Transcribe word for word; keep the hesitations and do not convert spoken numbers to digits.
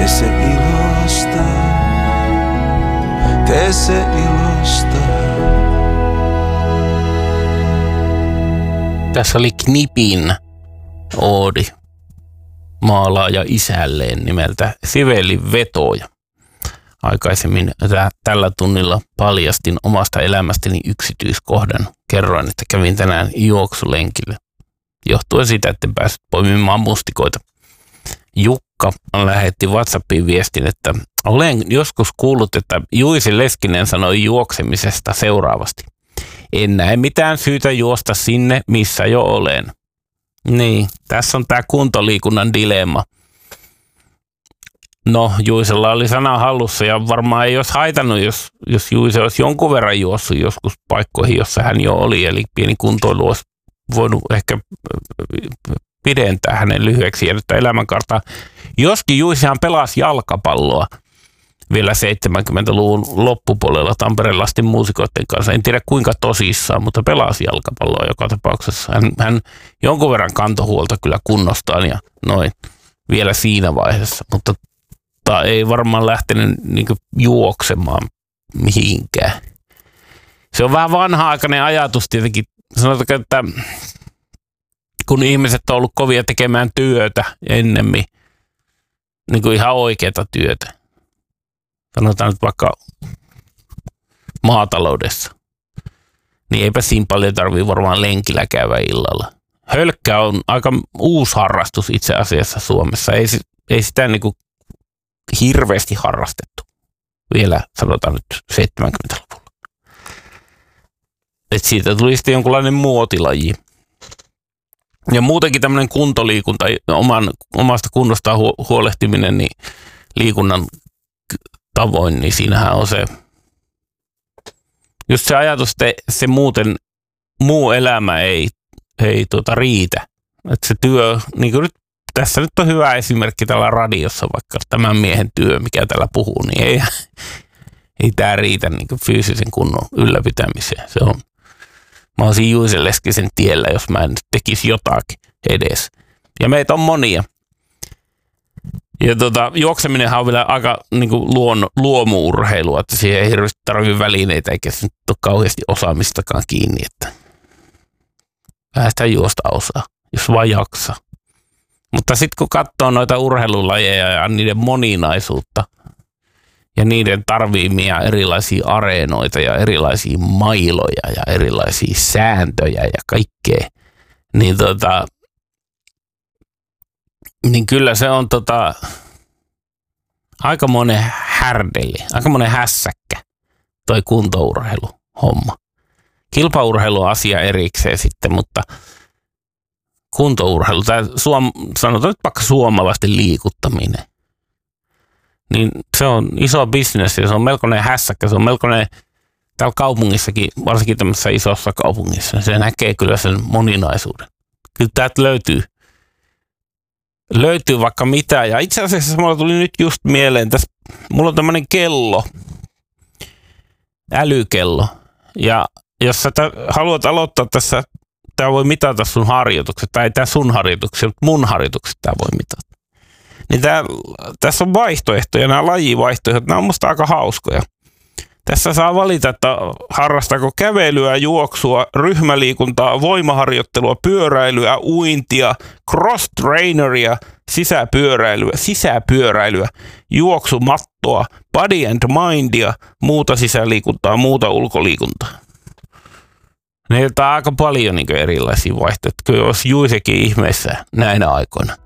Tee se ilosta, tee se ilosta. Tässä oli Knipin oodi maalaaja isälleen nimeltä Sivelin vetoja. Aikaisemmin tä- tällä tunnilla paljastin omasta elämästäni yksityiskohdan. Kerroin, että kävin tänään juoksulenkille. Johtuen siitä, että en päässyt poimimaan mustikoita. Jukka lähetti WhatsAppiin viestin, että olen joskus kuullut, että Juisi Leskinen sanoi juoksemisesta seuraavasti. En näe mitään syytä juosta sinne, missä jo olen. Niin, tässä on tämä kuntoliikunnan dilemma. No, Juisella oli sana hallussa ja varmaan ei olisi haitannut, jos, jos Juise olisi jonkun verran juossut joskus paikkoihin, jossa hän jo oli. Eli pieni kuntoilu olisi voinut ehkä pidentää hänen lyhyeksi jäänyttä elämänkaartaa. Joskin Juisehan pelasi jalkapalloa vielä seitsemänkymmentäluvun loppupuolella Tampereen lasten muusikoiden kanssa. En tiedä kuinka tosissaan, mutta pelasi jalkapalloa joka tapauksessa. Hän, hän jonkun verran kantoi huolta kyllä kunnostaan ja noin vielä siinä vaiheessa, mutta tai ei varmaan lähtenyt niin kuin juoksemaan mihinkään. Se on vähän vanha-aikainen ajatus tietenkin. Sanotaanko, että kun ihmiset on ollut kovia tekemään työtä ennemmin, niin kuin ihan oikeata työtä. Sanotaan nyt vaikka maataloudessa. Niin eipä siinä paljon tarvitse varmaan lenkillä käydä illalla. Hölkkä on aika uusi harrastus itse asiassa Suomessa. Ei, ei sitä niin kuin hirveästi harrastettu. Vielä sanotaan nyt seitsemänkymmentäluvulla. Että siitä tuli sitten jonkunlainen muotilaji. Ja muutenkin tämmöinen kuntoliikunta, oman, omasta kunnostaan huolehtiminen, niin liikunnan tavoin, niin siinähän on se, just se ajatus, että se muuten muu elämä ei, ei tuota riitä. Että se työ, niin kuin nyt, tässä nyt on hyvä esimerkki tällä radiossa, vaikka tämän miehen työ, mikä täällä puhuu, niin ei, ei tämä riitä niin kuin fyysisen kunnon ylläpitämiseen. Se on, mä olisin Juise Leskisen tiellä, jos mä en nyt tekisi jotakin edes. Ja meitä on monia. Ja tota, juokseminenhan on vielä aika niin kuin luon, luomu-urheilua, että siihen ei hirveästi tarvitse välineitä, eikä se nyt ole kauheasti osaamistakaan kiinni, että vähän sitä juosta osaa, jos vaan jaksaa. Mutta sitten kun katsoo noita urheilulajeja ja niiden moninaisuutta ja niiden tarviimia erilaisia areenoita ja erilaisia mailoja ja erilaisia sääntöjä ja kaikkea, niin tota... Niin kyllä se on tota, aikamoinen härdeli, aikamoinen hässäkkä toi kuntourheiluhomma. Kilpaurheilu on asia erikseen sitten, mutta kuntourheilu, tai suom, sanotaan nyt vaikka suomalaisten liikuttaminen, niin se on iso bisnes ja se on melkoinen hässäkkä, se on melkoinen täällä kaupungissakin, varsinkin tämmöisessä isossa kaupungissa, se näkee kyllä sen moninaisuuden. Kyllä täältä löytyy. Löytyy vaikka mitä. Ja itse asiassa mulla tuli nyt just mieleen, tässä, mulla on tämmöinen kello, älykello. Ja jos sä tä, haluat aloittaa tässä, tää voi mitata sun harjoitukset, tai ei tää sun harjoitukset, mutta mun harjoitukset tää voi mitata. Niin tää, tässä on vaihtoehtoja, nämä lajivaihtoehdot, nämä on musta aika hauskoja. Tässä saa valita, että harrastaako kävelyä, juoksua, ryhmäliikuntaa, voimaharjoittelua, pyöräilyä, uintia, cross-traineria, sisäpyöräilyä, sisäpyöräilyä, juoksumattoa, body and mindia, muuta sisäliikuntaa, muuta ulkoliikuntaa. Niitä on aika paljon niin erilaisia vaihtoehtoja, kyllä olisi Juisekin ihmeessä näinä aikoina.